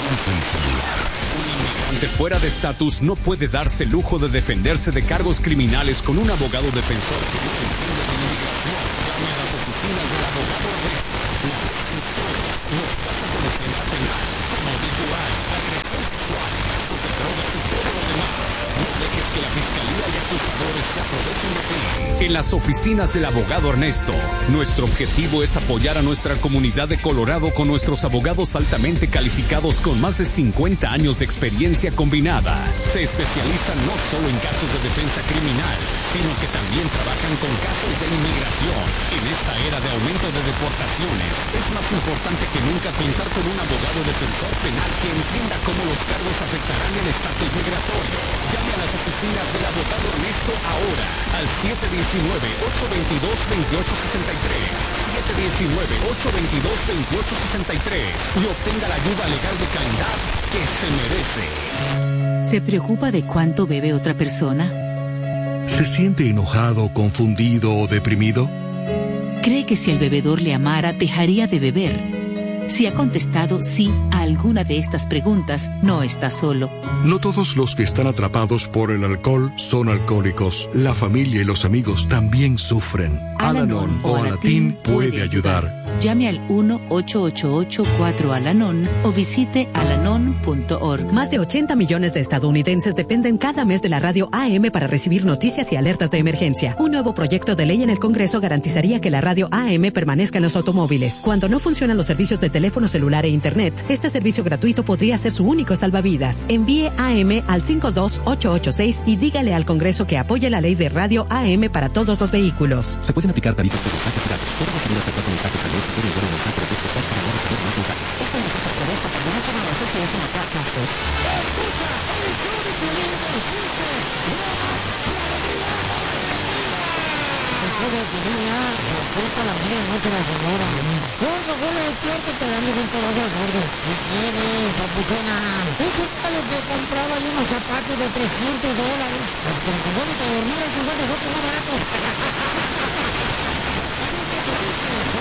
Un inmigrante fuera de estatus no puede darse el lujo de defenderse de cargos criminales con un abogado defensor que no entiende de inmigración. Llame a las oficinas del abogado Ernesto. Los casos de defensa penal, habitual, agresión sexual, casos de drogas y todo lo demás. No dejes que la fiscalía y acusadores se aprovechen de ti. En las oficinas del abogado Ernesto, nuestro objetivo es apoyar a nuestra comunidad de Colorado con nuestros abogados altamente calificados con más de 50 años de experiencia combinada. Se especializan no solo en casos de defensa criminal, sino que también trabajan con casos de inmigración. En esta era de aumento de deportaciones, es más importante que nunca contar con un abogado defensor penal que entienda cómo los cargos afectarán el estatus migratorio. Llame a las oficinas del abogado Ernesto ahora al 719-822-2863, 719-822-2863 y obtenga la ayuda legal de calidad que se merece. ¿Se preocupa de cuánto bebe otra persona? ¿Se siente enojado, confundido o deprimido? ¿Cree que si el bebedor le amara, dejaría de beber? Si ha contestado sí a alguna de estas preguntas, no está solo. No todos los que están atrapados por el alcohol son alcohólicos. La familia y los amigos también sufren. Al-Anon o Alatín puede ayudar. Llame al 1-888-4-ALANON o visite alanon.org. Más de 80 millones de estadounidenses dependen cada mes de la radio AM para recibir noticias y alertas de emergencia. Un nuevo proyecto de ley en el Congreso garantizaría que la radio AM permanezca en los automóviles. Cuando no funcionan los servicios de teléfono celular e internet, este servicio gratuito podría ser su único salvavidas. Envíe AM al 52886 y dígale al Congreso que apoye la ley de radio AM para todos los vehículos. Se pueden aplicar tarifas por mensajes y datos. Pueden recibir hasta 4 mensajes al mes y puede enviar un mensaje de texto para no recibir más mensajes. Este mensaje protesta por no tener Association of Broadcasters. Escucha el show de Piolín con chistes, bromas y alegría. Después de Piolín ya se despierta a la medianoche la señora. Gordo, gordo, despiértate, dame un pedazo de gordo. ¿Qué quieres, papuchona? Eso era lo que compraba yo unos zapatos de $300. Pues con que vuelve a dormir el 50 es otro más barato.